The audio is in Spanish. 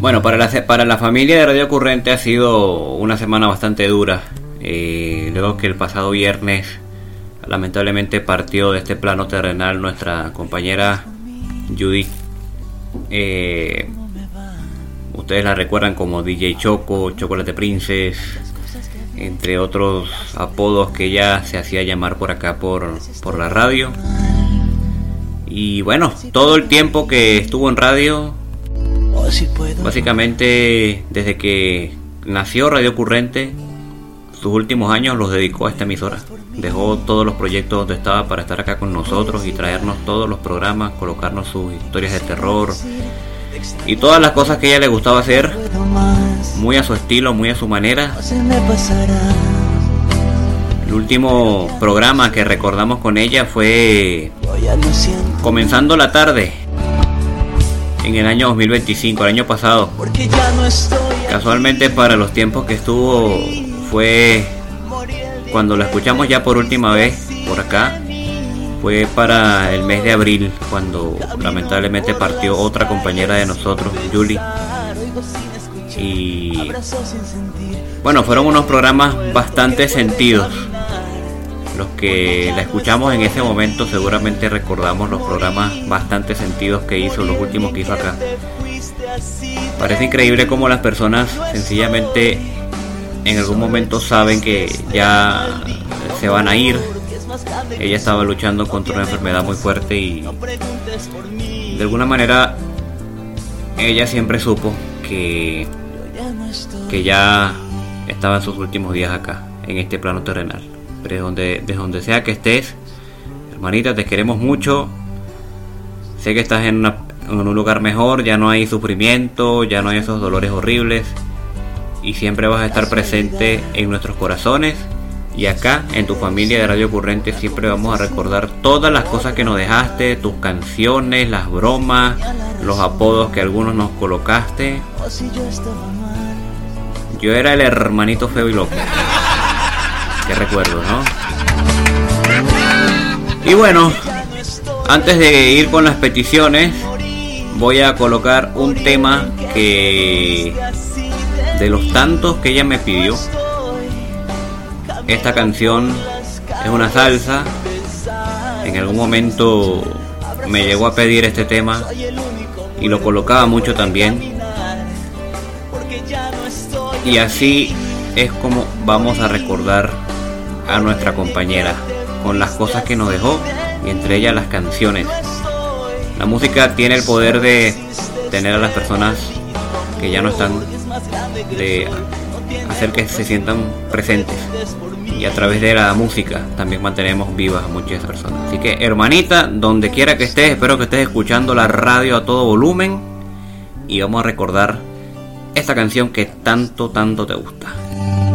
Bueno, para la familia de Radio Ocurrente ha sido una semana bastante dura. Luego que el pasado viernes lamentablemente partió de este plano terrenal nuestra compañera Judith. Ustedes la recuerdan como DJ Choco, Chocolate Princess, entre otros apodos que ella se hacía llamar por acá por la radio. Y bueno, todo el tiempo que estuvo en radio, básicamente desde que nació Radio Ocurrente, sus últimos años los dedicó a esta emisora. Dejó todos los proyectos donde estaba para estar acá con nosotros y traernos todos los programas, colocarnos sus historias de terror y todas las cosas que a ella le gustaba hacer, muy a su estilo, muy a su manera. El último programa que recordamos con ella fue Comenzando la Tarde, en el año 2025, el año pasado. Casualmente para los tiempos que estuvo fue cuando la escuchamos ya por última vez por acá. Fue para el mes de abril, cuando lamentablemente partió otra compañera de nosotros, Julie. Y bueno, fueron unos programas bastante sentidos. Los que la escuchamos en ese momento seguramente recordamos los programas bastante sentidos que hizo, los últimos que hizo acá. Parece increíble cómo las personas sencillamente en algún momento saben que ya se van a ir. Ella estaba luchando contra una enfermedad muy fuerte y de alguna manera ella siempre supo que ya estaba en sus últimos días acá, en este plano terrenal. Pero desde donde sea que estés, hermanita, te queremos mucho. Sé que estás en un lugar mejor, ya no hay sufrimiento, ya no hay esos dolores horribles, y siempre vas a estar presente en nuestros corazones. Y acá, en tu familia de Radio Ocurrente, siempre vamos a recordar todas las cosas que nos dejaste, tus canciones, las bromas, los apodos que algunos nos colocaste. Yo era el hermanito feo y loco. Qué recuerdo, ¿no? Y bueno, antes de ir con las peticiones, voy a colocar un tema que de los tantos que ella me pidió. Esta canción es una salsa. En algún momento me llegó a pedir este tema y lo colocaba mucho también. Y así es como vamos a recordar a nuestra compañera, con las cosas que nos dejó, y entre ellas las canciones. La música tiene el poder de tener a las personas que ya no están, de hacer que se sientan presentes, y a través de la música también mantenemos vivas a muchas personas. Así que, hermanita, donde quiera que estés, espero que estés escuchando la radio a todo volumen, y vamos a recordar esta canción que tanto te gusta.